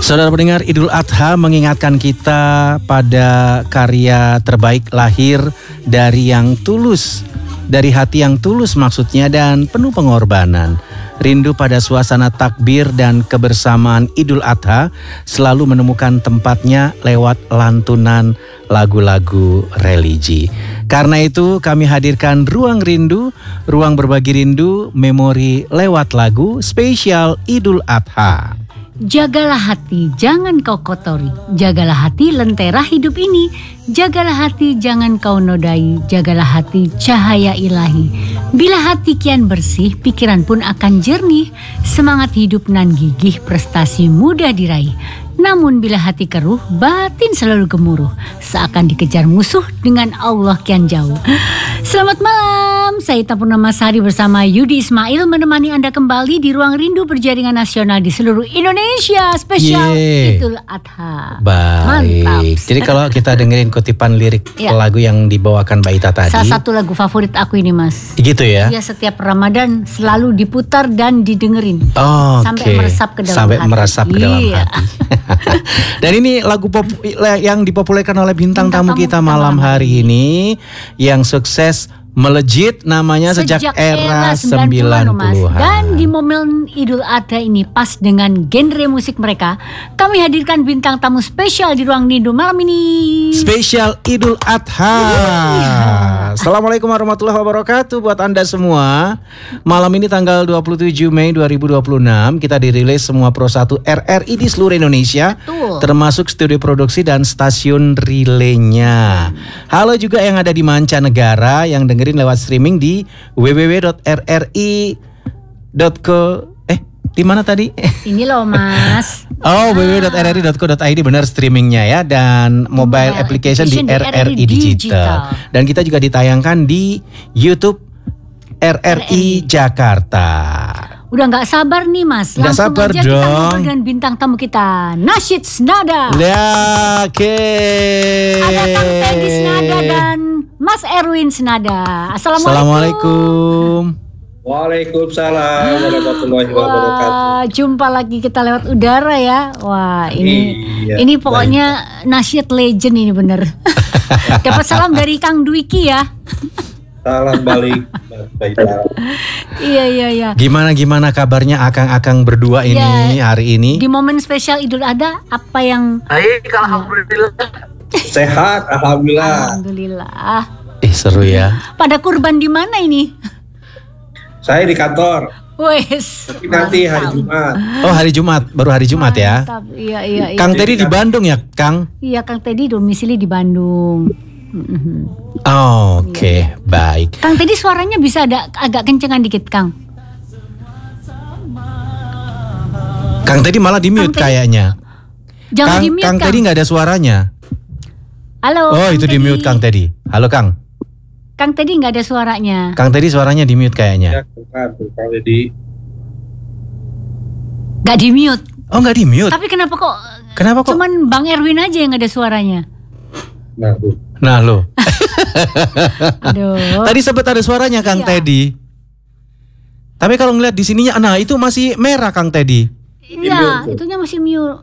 Saudara pendengar, Idul Adha mengingatkan kita pada karya terbaik lahir dari yang tulus, dari hati yang tulus maksudnya, dan penuh pengorbanan. Rindu pada suasana takbir dan kebersamaan Idul Adha selalu menemukan tempatnya lewat lantunan lagu-lagu religi. Karena itu kami hadirkan Ruang Rindu, ruang berbagi rindu, memori lewat lagu spesial Idul Adha. Jagalah hati, jangan kau kotori. Jagalah hati, lentera hidup ini. Jagalah hati, jangan kau nodai. Jagalah hati, cahaya ilahi. Bila hati kian bersih, pikiran pun akan jernih. Semangat hidup nan gigih, prestasi mudah diraih. Namun bila hati keruh, batin selalu gemuruh. Seakan dikejar musuh, dengan Allah kian jauh. Selamat malam, saya Ita Purnamasari bersama Yudi Ismail menemani Anda kembali di Ruang Rindu berjaringan nasional di seluruh Indonesia. Spesial Idul Adha. Baik. Mantap. Jadi kalau kita dengerin kutipan lirik lagu yang dibawakan Mbak Ita tadi, salah satu lagu favorit aku ini, Mas. Gitu ya? Iya, setiap Ramadan selalu diputar dan didengerin. Sampai meresap ke dalam hati. Dan ini lagu yang dipopulerkan oleh bintang tamu kita malam hari ini, yang sukses melejit namanya sejak era 90-an. Dan di momen Idul Adha ini pas dengan genre musik mereka, kami hadirkan bintang tamu spesial di Ruang Rindu malam ini. Spesial Idul Adha. Assalamualaikum warahmatullahi wabarakatuh buat Anda semua. Malam ini tanggal 27 Mei 2026 kita dirilis semua Pro 1 RRI di seluruh Indonesia. Betul. Termasuk studio produksi dan stasiun relaynya. Halo juga yang ada di mancanegara yang dengerin lewat streaming di www.rri.co. Di mana tadi? Ini loh, Mas. www.rri.co.id, benar streamingnya ya, dan mobile application di RRI Digital. Dan kita juga ditayangkan di YouTube RRI Jakarta. Udah nggak sabar nih, Mas. Langsung sabar aja dong. Kita ngobrol dengan bintang tamu kita, Nasyid Snada. Ya, oke. Ada Kang Teddy Snada dan Mas Erwin Snada. Assalamualaikum. Waalaikumsalam warahmatullahi wabarakatuh. Wah, jumpa lagi kita lewat udara ya. Wah, ini pokoknya nasyid legend ini bener. Dapat salam dari Kang Dwiki ya. Salam balik. Iya. Gimana kabarnya akang-akang berdua ini hari ini? Di momen spesial Idul Adha, apa yang? Baik, alhamdulillah. Sehat, alhamdulillah. Alhamdulillah. Seru ya. Pada kurban di mana ini? Saya di kantor. Wes. Tapi nanti hari Jumat. Oh, hari Jumat, baru hari Jumat ya. Iya. Kang Teddy di Bandung ya, Kang? Iya, Kang Teddy domisili di Bandung. Oke, baik. Kang Teddy suaranya bisa agak kencengan dikit, Kang. Kang Teddy malah di mute kayaknya. Jangan di mute, Kang Teddy nggak ada suaranya. Halo. Oh, itu di mute Kang Teddy. Halo, Kang. Kang Teddy nggak ada suaranya. Kang Teddy suaranya di mute kayaknya. Ya, Kang Teddy. Nggak di mute. Oh, nggak di mute. Tapi kenapa kok? Kenapa kok? Cuman Bang Erwin aja yang ada suaranya. Nah lo. Aduh. Tadi sempat ada suaranya Kang Teddy. Tapi kalau ngeliat di sininya, nah itu masih merah Kang Teddy. Iya, itunya masih mute.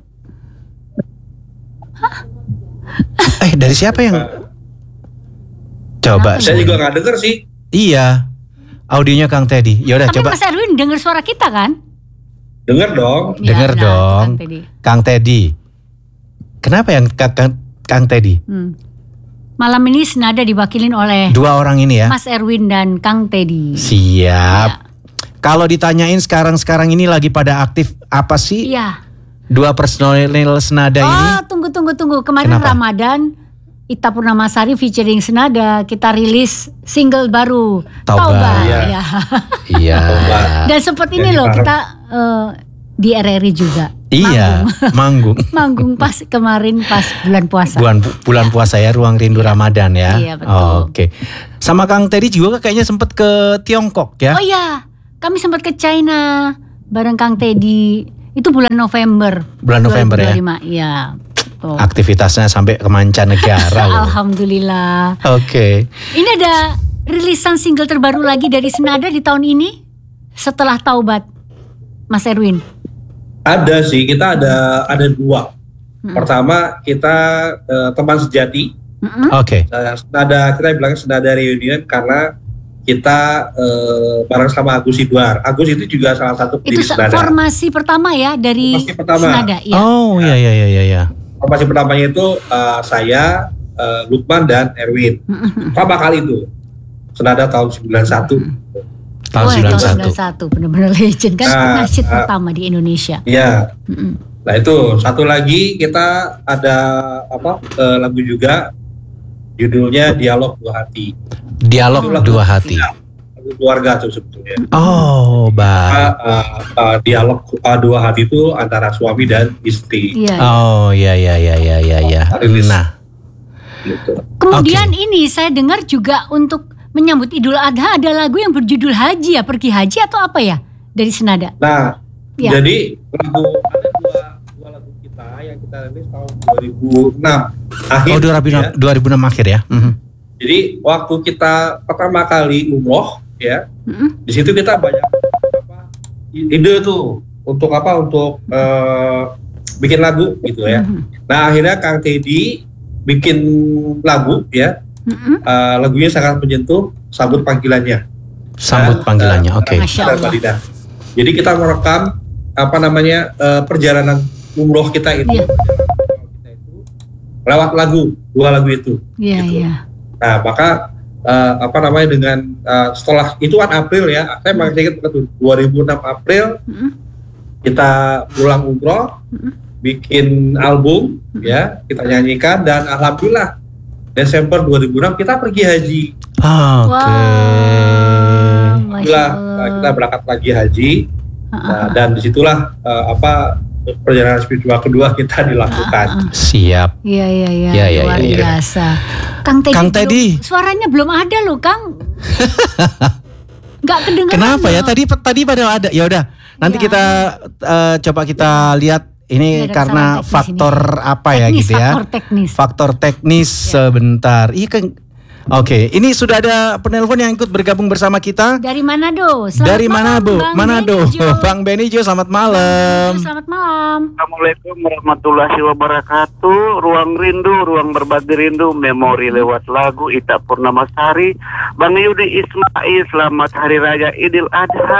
Dari siapa yang? Coba. Saya juga nggak dengar sih. Iya. Audionya Kang Teddy. Yaudah tapi coba. Mas Erwin dengar suara kita kan? Dengar dong. Dengar dong. Kang Teddy. Kenapa yang Kang Teddy? Malam ini senada diwakilin oleh dua orang ini ya, Mas Erwin dan Kang Teddy. Siap. Ya. Kalau ditanyain sekarang ini lagi pada aktif apa sih? Iya. Dua personil senada ini. Tunggu. Kemarin kenapa? Ramadan, Ita Purnamasari featuring Senada, kita rilis single baru Taubat. Iya. Dan sempat ini loh kita di RRI juga. Iya, manggung pas kemarin pas bulan puasa. Bulan puasa ya, Ruang Rindu Ramadan ya. Iya, betul. Oke. Sama Kang Teddy juga kayaknya sempat ke Tiongkok ya. Oh iya, kami sempat ke China bareng Kang Teddy. Itu bulan November. Bulan November 2025, ya. Iya. Aktivitasnya sampai ke mancanegara. Alhamdulillah. Oke. Ini ada rilisan single terbaru lagi dari Senada di tahun ini setelah Taubat, Mas Erwin. Ada sih, kita ada dua. Pertama kita teman sejati. Oke. Senada, kita bilangnya senada reunion karena kita bareng sama Agus Idwar. Agus itu juga salah satu pendiri Itu Senada. formasi pertama ya dari Formasi pertama. Senada. Ya. Oh iya. Formasi pertamanya itu saya, Lukman dan Erwin. Pertama kali itu Senada tahun 91. Tahun 91. 91 benar-benar legend kan, nasyid pertama di Indonesia. Iya. Nah itu satu lagi kita ada lagu juga judulnya Dialog Dua Hati. Dialog Dua Hati. Lagu keluarga tuh sebetulnya. Oh, baik. Dialog Dua Hati itu antara suami dan istri. Iya. Oh, iya. Rilis. Nah, Gitu. Kemudian ini saya dengar juga untuk menyambut Idul Adha ada lagu yang berjudul Haji ya, pergi haji atau apa ya dari Senada. Nah, Ya. jadi ada dua lagu kita yang kita rilis tahun 2006 akhir. oh 2006, ya. 2006 akhir ya. Jadi waktu kita pertama kali umroh ya, di situ kita banyak ide tuh untuk bikin lagu gitu ya. Nah akhirnya Kang Teddy bikin lagu ya, lagunya sangat menyentuh, Sambut Panggilannya. Sambut panggilannya, oke. Masya Allah. Jadi kita merekam perjalanan umroh kita itu, lewat dua lagu itu. Iya, gitu. iya. Nah maka dengan setelah itu kan April ya, saya masih ingat betul 2006 April kita pulang umroh, bikin album ya, kita nyanyikan dan alhamdulillah Desember 2006 kita pergi haji. Oke. Alhamdulillah kita berangkat lagi haji. Nah, dan disitulah perjalanan spiritual kedua kita dilakukan. Siap. Iya, luar biasa. Kang Teddy. Suaranya belum ada loh, Kang. Nggak kedengeran. Kenapa ya? loh. Tadi pada ada. Ya udah, nanti kita coba kita lihat ini Ada karena kesalahan teknis faktor apa ya Teknis, gitu ya. faktor teknis. Faktor teknis sebentar. Iya kan. Oke, ini sudah ada penelpon yang ikut bergabung bersama kita. Dari Manado. Dari Manado, Manado. Bang Benijo, selamat malam. Selamat malam. Assalamualaikum warahmatullahi wabarakatuh. Ruang rindu, ruang berbagi rindu, memori lewat lagu Ita Purnamasari. Bang Yudi Ismail, selamat Hari Raya Idul Adha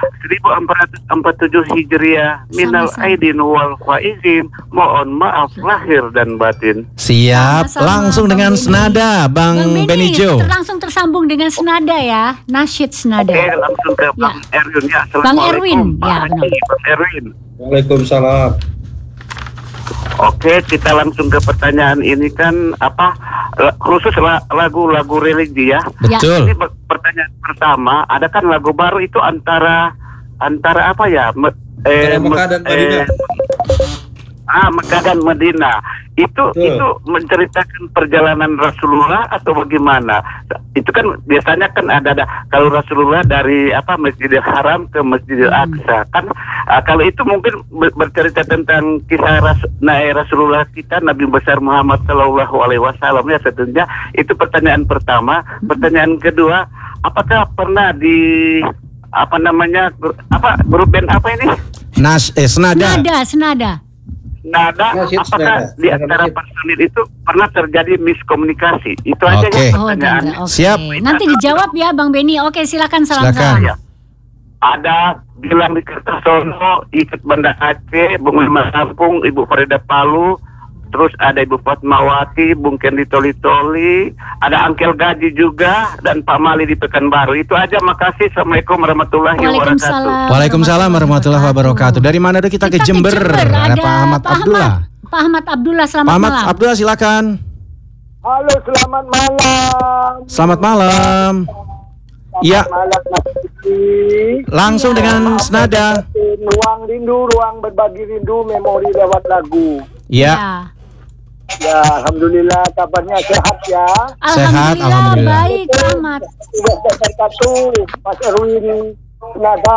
1447 Hijriah. Minal aidin wal faizin. Mohon maaf lahir dan batin. Siap, Sama-sama, langsung Bang dengan Beni. senada, Bang Benijo. Langsung tersambung dengan senada ya, nasyid senada. Oke, langsung ke Bang Erwin ya. Bang Erwin, Assalamualaikum. ya, benar. Bang Erwin. Waalaikumsalam. Oke, kita langsung ke pertanyaan ini kan khusus lagu-lagu religi ya. Betul. Ini pertanyaan pertama, ada kan lagu baru itu antara apa ya? Mekah dan Madinah. Mekah dan Madinah. Itu menceritakan perjalanan Rasulullah atau bagaimana? Itu kan biasanya kan ada kalau Rasulullah dari Masjidil Haram ke Masjidil Aqsa kan, kalau itu mungkin bercerita tentang kisah Rasulullah kita Nabi besar Muhammad Shallallahu Alaihi Wasallam ya tentunya. Itu pertanyaan pertama. Pertanyaan kedua, apakah pernah di grup band apa ini? Senada. Nada, Nasyid apakah Senada. di antara personil itu pernah terjadi miskomunikasi? Itu aja Oke. ya Oh, pertanyaan. oke. Siap. Nanti dijawab ya, Bang Beni. Oke, silakan Silakan. salam. Ya. Ada Gilang di Kertosono, ikut Banda Aceh, Bung Lima Lampung, Ibu Farida Palu, terus ada Ibu Fatmawati, Bung Kendi Toli-Toli, ada Angkel Gaji juga, dan Pak Mali di Pekanbaru. Itu aja, makasih. Assalamualaikum warahmatullahi wabarakatuh. Waalaikumsalam warahmatullahi wabarakatuh. Dari mana kita ke Jember? Ada Pak Ahmad Abdullah. Pak Ahmad Abdullah, Pak selamat Ahmad malam. Abdullah silakan. Halo, selamat malam. Selamat malam. Iya, Malam Mas Diki. langsung dengan senada. Ruang rindu, ruang berbagi rindu, memori lewat lagu. Iya. Ya, alhamdulillah kabarnya sehat ya. Sehat, alhamdulillah. Baik, Ahmad. Sudah terkatu, Mas Erwin Senada.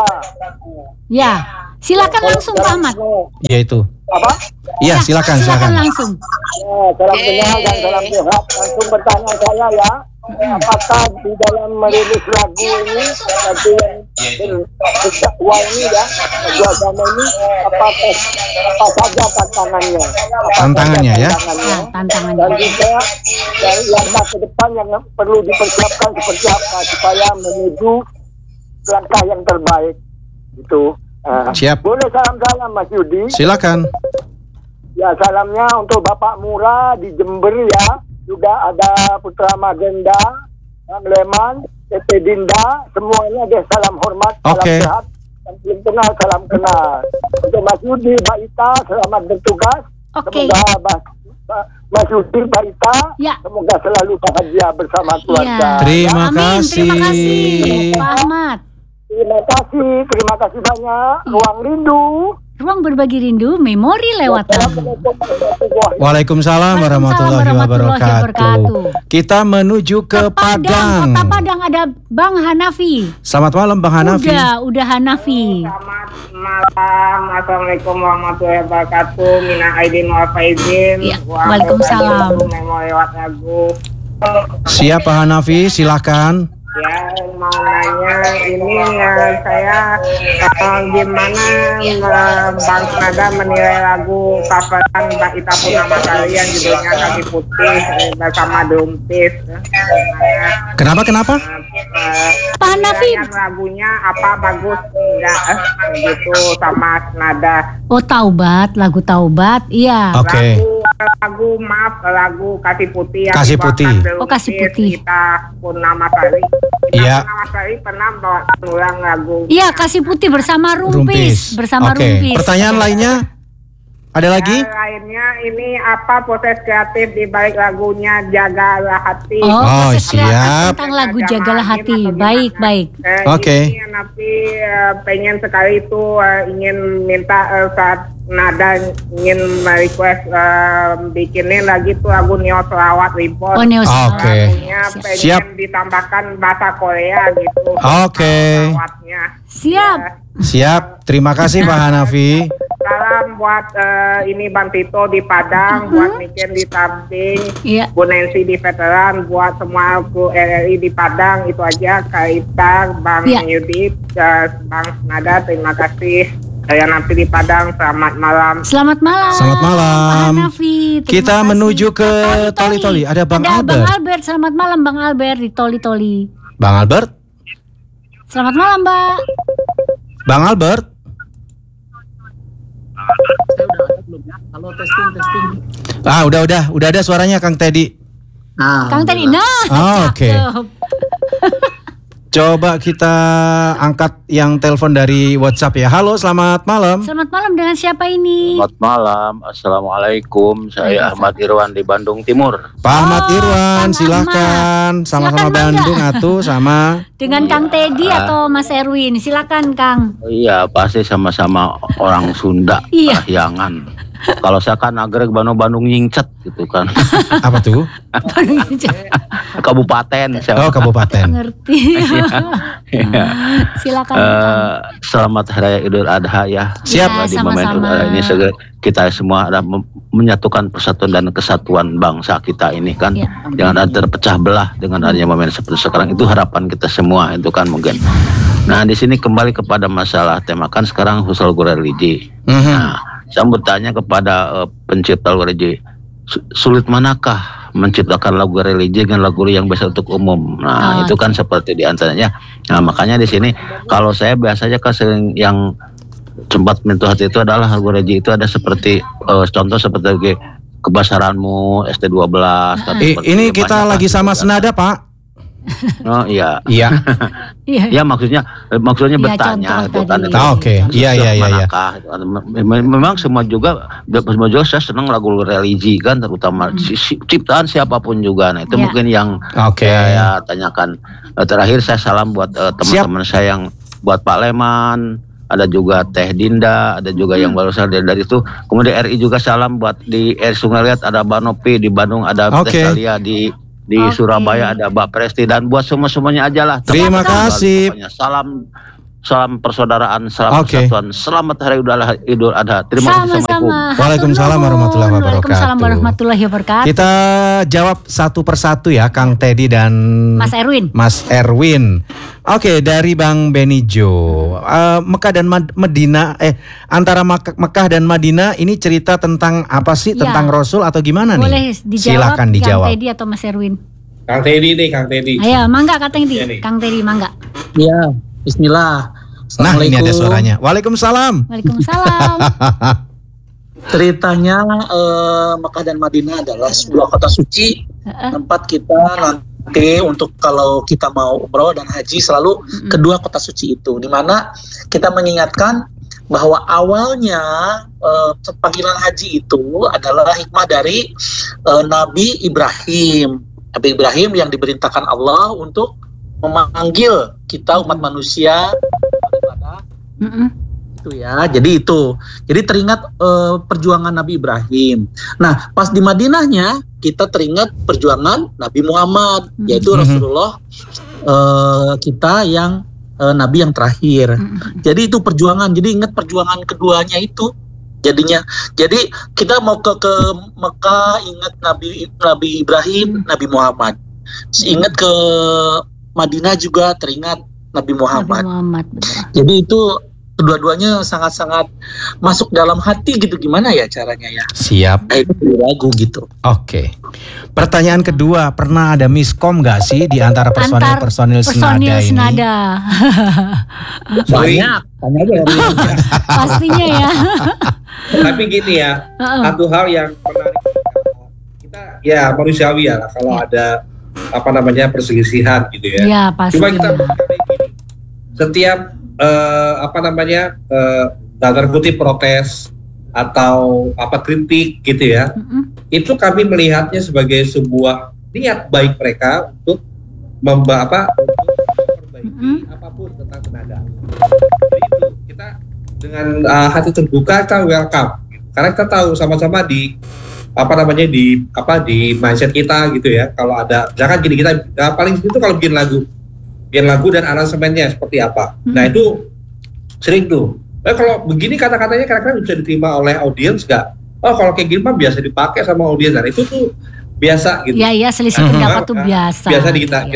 Ya, silakan langsung Pak Ahmad. Ya itu. Apa? Iya, silakan. langsung. Salam kenal dan salam sehat. Langsung bertanya saya ya, apakah di dalam merilis lagu ini nanti yang berdakwah ini ya, lagu agama ini apa saja tantangannya? Tantangannya ya? Tantangannya. Dan juga dari langkah ke depan yang perlu dipersiapkan seperti apa supaya menuju langkah yang terbaik itu. Siap. Boleh salam Mas Yudi? Silakan. Ya, salamnya untuk Bapak Mura di Jember ya. Juga ada Putra Magenda, Bang Leman, Tete Dinda, semuanya deh salam hormat, salam sehat. Dan belum kenal, salam kenal. Untuk Mas Yudi, Mbak Ita, selamat bertugas. Semoga Mas Yudi, Mbak Ita, semoga selalu bahagia bersama keluarga. Terima kasih. Terima kasih, Pak Ahmad. Terima kasih banyak. Ruang Rindu. Ruang berbagi rindu, memori lewat lagu. Waalaikumsalam warahmatullahi wabarakatuh. Kita menuju ke Padang. Kota Padang ada Bang Hanafi. Selamat malam Bang Hanafi. Udah Hanafi. Selamat malam. Assalamualaikum warahmatullahi wabarakatuh. Mina aidin wal faizin. Waalaikumsalam. Memori lewat lagu. Siapa Hanafi? Silakan. Ya, mau nanya ini saya gimana Bang Nada menilai lagu coveran Mbak Ita Purnama kalian judulnya Kaki Putih bersama Dumpis. Kenapa? Pak Hanafi. Lagunya apa bagus enggak gitu sama Nada. Oh, Taubat, lagu Taubat. Iya. Oke. Lagu Kasih Putih yang Kasih Putih. Oh, Kasih Putih. Kita Purnama Kali. Iya. Purnama Kali pernah bawa ulang lagu. Iya, Kasih Putih bersama Rumpis. Bersama Rumpis. Pertanyaan lainnya? Ada lagi? Lainnya ini apa proses kreatif di balik lagunya Jagalah Hati. Oh, proses kreatif siap. tentang lagu Jagalah Hati. Baik. Oke. Ini Nafi pengen sekali itu ingin minta saat Nada ingin request bikinin lagi tuh lagu Neo Selawat Reborn. Oh, Neo Selawat. Oke. Lagunya pengen ditambahkan bahasa Korea gitu. Oke. Selawatnya. Siap. Terima kasih Pak Hanafi. Salam buat ini Bang Tito di Padang, buat Niken di Tamping, Bu Nancy di Veteran, buat semua kru RRI di Padang. Itu aja Kaita, Bang Yudi, Bang Nada, terima kasih. Saya nanti di Padang, selamat malam. Selamat malam. Pak Hanafi. Kita menuju ke Toli-Toli. Ada Bang Albert. Bang Albert, selamat malam Bang Albert di Toli-Toli. Bang Albert. Selamat malam, Mbak. Bang Albert. Halo, testing. Udah ada suaranya Kang Teddy. Kang Teddy, Oke. Coba kita angkat yang telepon dari WhatsApp ya. Halo, selamat malam. Selamat malam, dengan siapa ini? Selamat malam, Assalamualaikum. Saya Ahmad Irwan di Bandung Timur. Pak Ahmad Irwan, silahkan. Sama-sama Bandung atuh sama. Dengan Kang Teddy atau Mas Erwin, silakan Kang. Iya, pasti sama-sama orang Sunda, Kahyangan. Kalau saya kan agreg Bandung nyingcet gitu kan. Apa tuh? Kabupaten. Oh, kabupaten. Ngerti. Ya. Silakan. Selamat Hari Raya Idul Adha ya. Siap. Di momen Idul Adha ini kita semua ada menyatukan persatuan dan kesatuan bangsa kita ini kan. Jangan ada terpecah belah dengan adanya momen seperti sekarang. Itu harapan kita semua itu kan mungkin. Nah, di sini kembali kepada masalah tema kan sekarang husnul religi. Nah, saya bertanya kepada pencipta lagu religi, sulit manakah menciptakan lagu religi dengan lagu yang biasa untuk umum? Nah, itu kan seperti diantaranya. Nah, makanya di sini kalau saya biasanya kan sering yang sempat menyentuh hati itu adalah lagu religi itu ada seperti contoh seperti Kebasaranmu, ST12. Ini kita lagi sama senada, Pak. Oh iya. Iya, maksudnya bertanya itu kan. Oke. Iya. Memang semua juga saya senang lagu religi kan, terutama ciptaan siapapun juga. Nah, itu mungkin yang saya tanyakan. Terakhir saya salam buat teman-teman saya yang buat Pak Leman, ada juga Teh Dinda, ada juga yang baru saja dari itu. Kemudian RI juga salam buat di Sungai Liat ada Banopi, di Bandung ada Teh Salia, di Surabaya ada Mbak Presti, dan buat semuanya aja lah. Terima kasih. Salam salam persaudaraan, salam persatuan. Selamat Hari Idul Adha. Terima kasih. Sama-sama. Waalaikumsalam warahmatullahi wabarakatuh. Waalaikumsalam warahmatullahi wabarakatuh. Kita jawab satu persatu ya, Kang Teddy dan Mas Erwin. Oke, dari Bang Benijo, Mekah dan Medina, antara Mekah dan Madinah ini cerita tentang apa sih? Tentang Rasul atau gimana nih? Boleh dijawab, silakan dijawab. Kang Teddy atau Mas Erwin? Kang Teddy nih, Kang Teddy. Ayo, mangga Kang Teddy. Kang Teddy, mangga. Iya, bismillah. Nah, ini ada suaranya. Waalaikumsalam. Waalaikumsalam. Ceritanya Mekah dan Madinah adalah sebuah kota suci, tempat kita nanti untuk kalau kita mau umroh dan haji selalu kedua kota suci itu, di mana kita mengingatkan bahwa awalnya panggilan haji itu adalah hikmah dari Nabi Ibrahim. Nabi Ibrahim yang diperintahkan Allah untuk memanggil kita umat manusia ibadah. Itu ya, jadi teringat perjuangan Nabi Ibrahim. Nah, pas di Madinahnya kita teringat perjuangan Nabi Muhammad, yaitu Rasulullah kita yang Nabi yang terakhir. Jadi itu perjuangan, jadi ingat perjuangan keduanya itu. Jadinya, jadi kita mau ke Mekah ingat Nabi Ibrahim, Nabi Muhammad. Ingat ke Madinah juga teringat Nabi Muhammad. Jadi itu kedua-duanya sangat-sangat masuk dalam hati gitu, gimana ya caranya ya? Siap. Itu lagu gitu. Oke. Pertanyaan kedua, pernah ada miskom nggak sih di antara personil senada ini? Banyak. Pastinya ya. Tapi gini ya, satu hal yang menarik kita ya manusiawi ya kalau ada perselisihan gitu ya. Iya, pasti. Cuma kita setiap dalam kutip protes atau kritik gitu ya, itu kami melihatnya sebagai sebuah niat baik mereka untuk memperbaiki apapun tentang senada. Jadi itu kita dengan hati terbuka kita welcome, karena kita tahu sama-sama di mindset kita gitu ya. Kalau ada, jangan gini, kita paling itu kalau bikin lagu dan aransemennya seperti apa. Nah itu sering tuh. Kalau begini kata-katanya kira-kira bisa diterima oleh audiens nggak? Oh kalau kayak gini mah biasa dipakai sama audiens. Dan itu tuh biasa gitu. Iya selisih pendapat tuh biasa. Biasa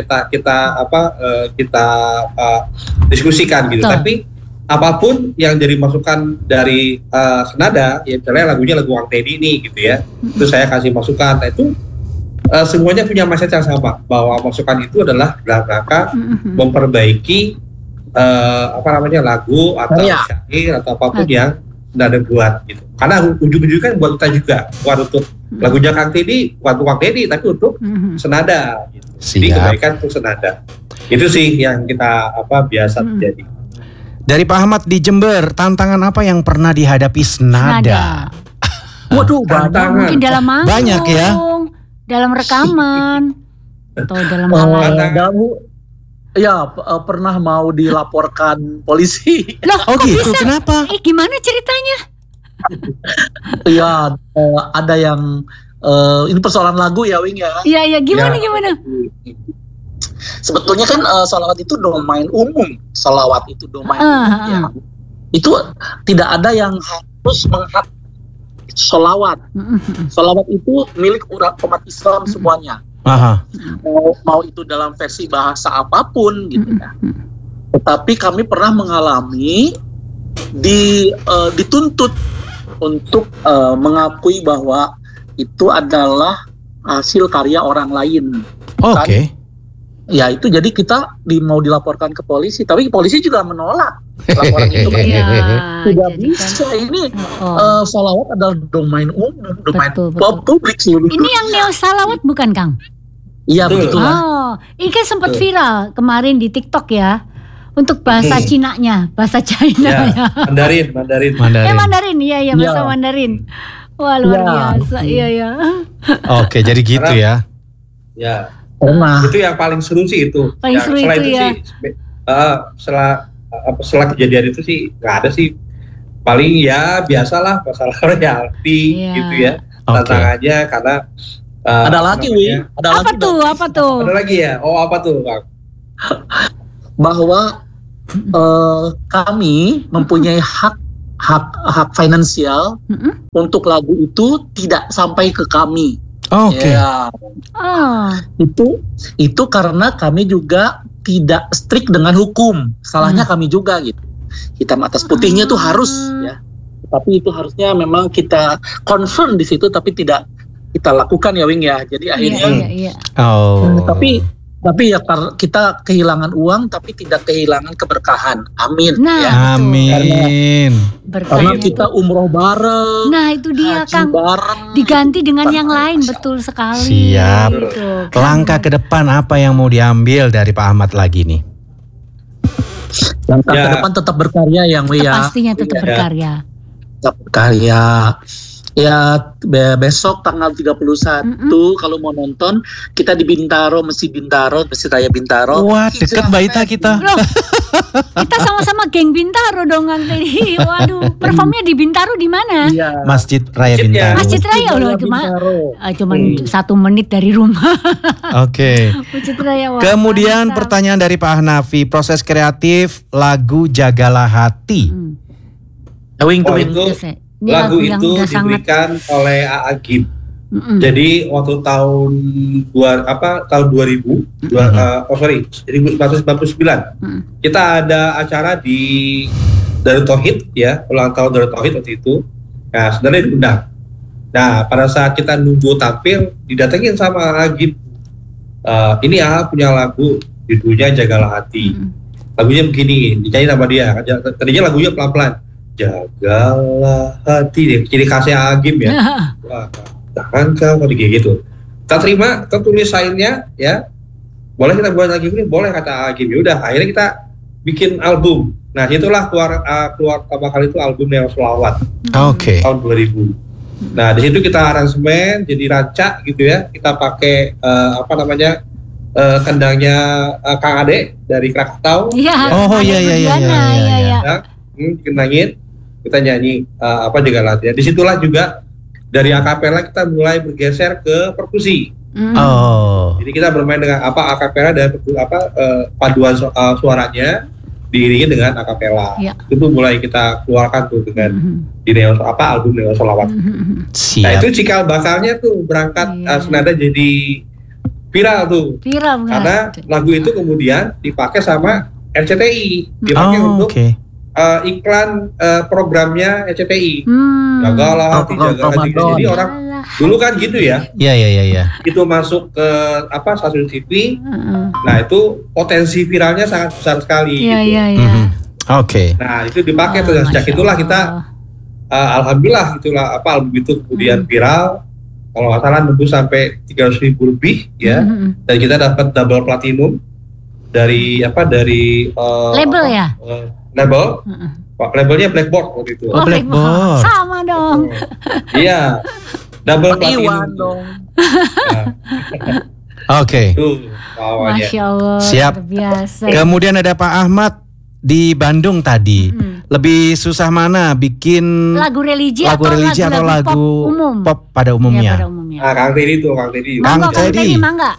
kita diskusikan gitu. Tapi apapun yang jadi masukan dari senada, ya misalnya lagunya lagu Kang Teddy ini gitu ya, itu saya kasih masukan. Nah itu semuanya punya mindset yang sama, bahwa masukan itu adalah dalam rangka memperbaiki lagu atau syair atau apapun yang senada buat gitu. Karena ujung-ujungnya kan buat kita juga, bukan untuk lagunya Kang Teddy, bukan untuk Kang Teddy, tapi untuk senada gitu. Jadi kebaikan untuk senada. Itu sih yang kita biasa terjadi. Dari Pak Ahmad di Jember, tantangan apa yang pernah dihadapi senada? Waduh, tantangan. Mungkin dalam manggung, banyak ya. Dalam rekaman, atau dalam hal lain. Ya, pernah mau dilaporkan polisi. Loh, kok gitu? Bisa? Kenapa? Gimana ceritanya? Ya, ada yang ini persoalan lagu ya, Wing ya. Iya, gimana? Sebetulnya kan salawat itu domain umum. Salawat itu domain umum ya. Itu tidak ada yang harus menghak salawat. Salawat itu milik umat Islam semuanya. Mau itu dalam versi bahasa apapun gitu ya. Tetapi kami pernah mengalami dituntut untuk mengakui bahwa itu adalah hasil karya orang lain. Oke. Ya itu jadi kita mau dilaporkan ke polisi, tapi polisi juga menolak laporan itu. Tidak bisa ini salawat adalah domain umum, domain publik seluruh. Ini yang neo salawat bukan Kang? Iya begitulah. Oh, ini kan sempat viral kemarin di TikTok ya, untuk bahasa Cinanya, bahasa China ya. Mandarin. Mandarin, iya bahasa Mandarin. Wah luar biasa, iya. Oke, jadi gitu ya. Ya. Itu yang paling seru sih itu. Paling seru itu ya. Setelah kejadian itu sih nggak ada sih. Paling ya biasalah masalah royalti gitu ya. Tantangannya karena ada lagi Wi. Apa tuh? Ada lagi ya. Oh apa tuh Kang? Bahwa kami mempunyai hak finansial untuk lagu itu tidak sampai ke kami. Oke. Ya. Itu karena kami juga tidak strict dengan hukum. Salahnya kami juga gitu. Hitam atas putihnya tuh harus ya. Tapi itu harusnya memang kita concern di situ, tapi tidak kita lakukan ya Wing ya. Jadi akhirnya tapi ya kita kehilangan uang tapi tidak kehilangan keberkahan. Amin. Nah, ya. Amin. Karena kita umroh bareng. Nah itu dia Kang. Bareng. Diganti dengan yang lain, betul sekali. Siap. Gitu, Langkah ke depan apa yang mau diambil dari Pak Ahmad lagi nih? Langkah ke depan tetap berkarya yang pastinya tetap berkarya. Tetap berkarya. Ya besok tanggal 31 kalau mau nonton kita di Bintaro, Masjid Raya Bintaro. Wah, deket Mbak Ita kita. Loh, kita sama-sama geng Bintaro dong Kang Teddy. Waduh, performnya di Bintaro di mana? Iya. Masjid Raya Bintaro. Masjid Raya loh, cuma 1 menit dari rumah. Oke. Masjid Raya. Kemudian pertanyaan dari Pak Hanafi, proses kreatif lagu Jagalah Hati. Lagu itu diberikan oleh Agim. Jadi waktu tahun 2000, 1999, kita ada acara di Darut Tauhid ya, ulang tahun Darut Tauhid waktu itu. Nah, sebenarnya diundang. Nah, pada saat kita nunggu tampil, didatengin sama Agim. Ini punya lagu judulnya Jagalah Hati. Lagunya begini, dinyanyi sama dia. Tadinya lagunya pelan-pelan. Jagalah hati deh, ciri khasnya Agim ya. Wah, jangan kau kayak gitu. Kita terima, kita tulis lainnya ya. Boleh kita buat lagi ini, boleh kata Agim. Ya udah, akhirnya kita bikin album. Nah, itulah keluar pertama kali itu album Neo Solawat. Oke. Tahun 2000. Nah, di situ kita aransemen jadi rancak gitu ya. Kita pakai kendangnya Kang Ade dari Krakatau. Iya. Oh iya. Kendangin. Kita nyanyi Jagalah Hati. Disitulah juga dari akapela kita mulai bergeser ke perkusi. Jadi kita bermain dengan akapela dan paduan suaranya diiringi dengan akapela. Itu mulai kita keluarkan tuh dengan di album Neo Solawat. Nah itu cikal bakalnya tuh berangkat senada jadi viral tuh. Karena lagu itu kemudian dipakai sama RCTI, dipakai untuk iklan programnya RCTI. Jagalah Hati. Jadi orang dulu kan gitu ya. Iya. Itu masuk ke stasiun TV. Nah, itu potensi viralnya sangat besar sekali gitu. Oke. Nah, itu dipakai sejak itulah kita alhamdulillah itulah album itu kemudian viral. Kalau nggak salah nembus sampai 300.000 lebih ya. Dan kita dapat double platinum dari label ya? Label, labelnya Blackboard waktu itu. Oh, Blackboard. Sama dong. Iya, double platinum dong. Oke. Masya Allah. Siap. Biasa. Kemudian ada Pak Ahmad di Bandung tadi. Lebih susah mana bikin lagu religi atau lagu pop pada umumnya? Ya, pada umumnya. Kang Teddy. Mangga.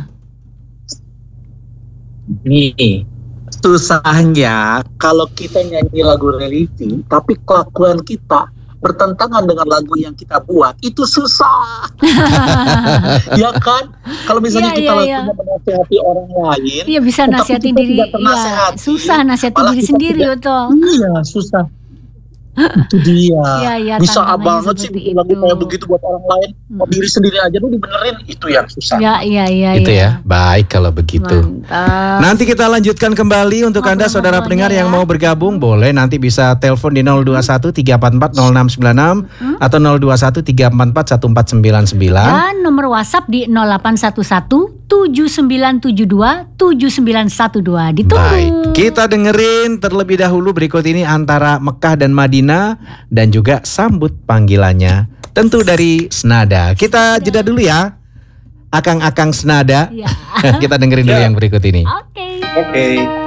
Nih. Susahnya kalau kita nyanyi lagu religi tapi kelakuan kita bertentangan dengan lagu yang kita buat, itu susah. Ya kan? Kalau misalnya kita lakukan menasihati orang lain, iya bisa nasihati diri. Iya, susah nasihati diri sendiri betul. Iya, susah. Itu dia. Bisa banget sih bikin lagu kayak begitu buat orang lain. Mau diri sendiri aja lu dibenerin, itu yang susah. Iya. Itu ya. Baik kalau begitu. Mantap. Nanti kita lanjutkan kembali untuk Anda saudara pendengar yang mau bergabung, boleh nanti bisa telepon di 021 344 0696 atau 021 344 1499. Dan nomor WhatsApp di 0811 7972 7912. Ditunggu. Baik, kita dengerin terlebih dahulu berikut ini antara Mekah dan Madinah dan juga Sambut Panggilannya, tentu dari Senada. Kita jeda dulu ya, akang-akang Senada. Kita dengerin dulu yang berikut ini. Oke.